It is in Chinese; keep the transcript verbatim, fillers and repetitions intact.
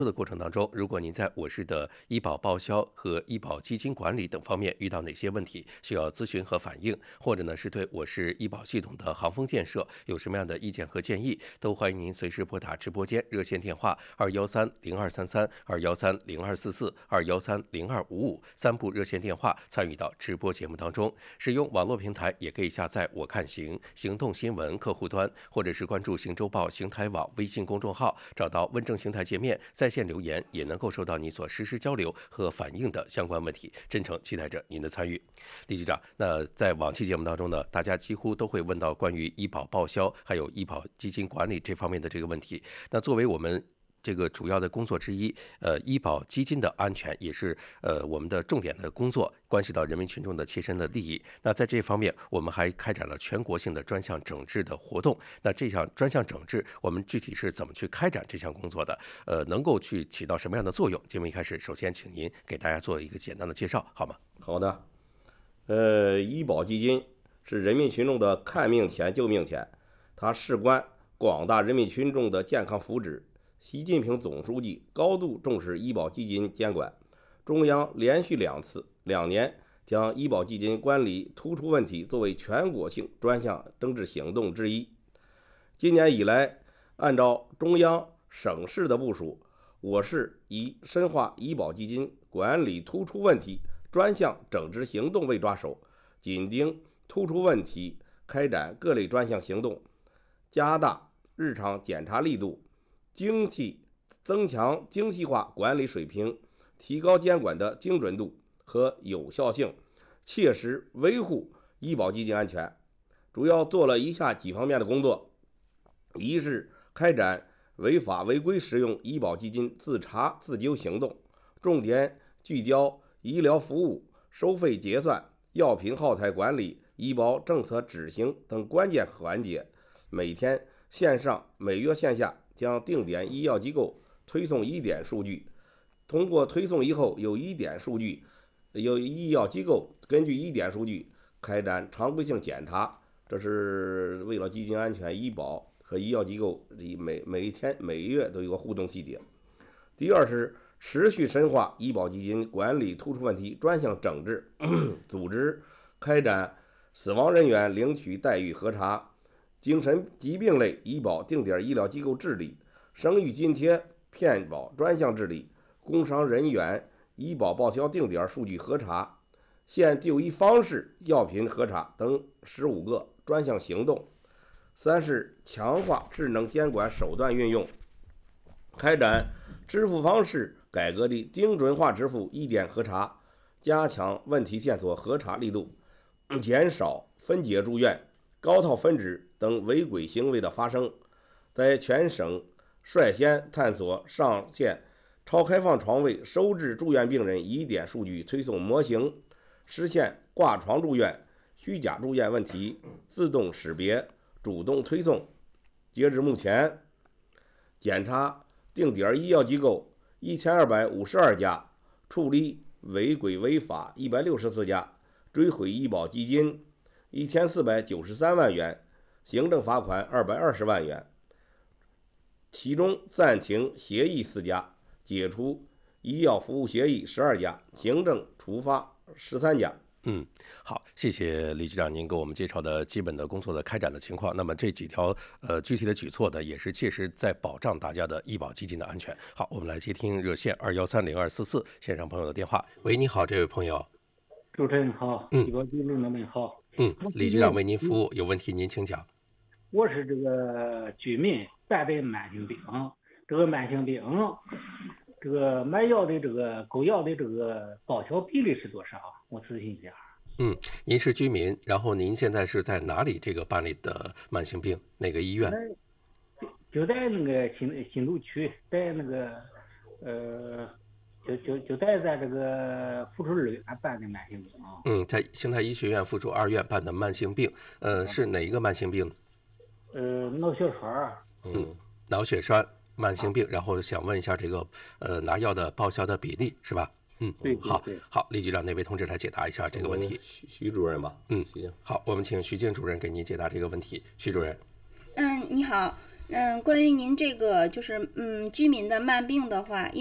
的过程当中，如果您在我市的医保报销和医保基金管理等方面遇到哪些问题需要咨询和反映，或者呢是对我市医保系统的行风建设有什么样的意见和建议，都欢迎您随时拨打直播间热线电话二幺三零二三三、二幺三零二四四、二幺三零二五五三部热线电话参与到直播节目当中。使用网络平台也可以下载我看行行动新闻客户端，或者是关注行周报邢台网微信公众号，找到问政邢台界面，在线留言也能够收到你所实时交流和反映的相关问题，真诚期待着您的参与。李局长，那在往期节目当中呢，大家几乎都会问到关于医保报销还有医保基金管理这方面的这个问题。那作为我们这个主要的工作之一，呃，医保基金的安全也是呃我们的重点的工作，关系到人民群众的切身的利益。那在这方面，我们还开展了全国性的专项整治的活动。那这项专项整治，我们具体是怎么去开展这项工作的？呃，能够去起到什么样的作用？节目一开始，首先请您给大家做一个简单的介绍，好吗？ 好的，呃，医保基金是人民群众的看命钱救命钱，它事关广大人民群众的健康福祉。习近平总书记高度重视医保基金监管，中央连续两次两年将医保基金管理突出问题作为全国性专项整治行动之一。今年以来，按照中央省市的部署，我市以深化医保基金管理突出问题专项整治行动为抓手，紧盯突出问题，开展各类专项行动，加大日常检查力度，精细增强精细化管理水平，提高监管的精准度和有效性，切实维护医保基金安全。主要做了以下几方面的工作：一是开展违法违规使用医保基金自查自纠行动，重点聚焦医疗服务、收费结算、药品耗材管理、医保政策执行等关键环节，每天线上、每月线下将定点医药机构推送一点数据，通过推送以后有一点数据，有医药机构根据一点数据开展常规性检查，这是为了基金安全，医保和医药机构每每一天每月都有个互动细节。第二是持续深化医保基金管理突出问题专项整治，组织开展死亡人员领取待遇核查、精神疾病类医保定点医疗机构治理、生育津贴骗保专项治理、工伤人员医保报销定点数据核查、现就医方式药品核查等十五个专项行动。三是强化智能监管手段运用，开展支付方式改革的精准化支付一点核查，加强问题线索核查力度，减少分解住院、高套分支等违规行为的发生，在全省率先探索上线超开放床位收治住院病人疑点数据推送模型，实现挂床住院、虚假住院问题自动识别、主动推送。截至目前，检查定点医药机构一千二百五十二家，处理违规违法一百六十四家，追回医保基金一千四百九十三万元，行政罚款二百二十万元。其中暂停协议四家，解除医药服务协议十二家，行政处罚十三家。 嗯，好，谢谢李局长您给我们介绍的基本的工作的开展的情况。那么这几条呃具体的举措呢，也是切实在保障大家的医保基金的安全。好，我们来接听热线二幺三零二四四线上朋友的电话。喂，你好，这位朋友。 主持人好， 嗯， 医保局的们好。 嗯，李局长为您服务，有问题您请讲。 我是这个居民伴备慢性病，这个慢性病这个买药的这个购药的这个报销比例是多少？我咨询一下。 嗯，您是居民，然后您现在是在哪里这个办理的慢性病？哪个医院？ 就在那个新新都区，在那个呃，就就就在咱这个附属二院办的慢性病啊。 嗯，在邢台医学院附属二院办的慢性病，呃，是哪一个慢性病？ 呃，脑血栓。 嗯，脑血栓慢性病，然后想问一下这个呃拿药的报销的比例是吧？嗯， 对， 好，好，李局长那位同志来解答一下这个问题。 徐徐主任吧。 嗯，好，我们请徐静主任给您解答这个问题。徐主任。 嗯，你好。 嗯，关于您这个就是嗯居民的慢病的话，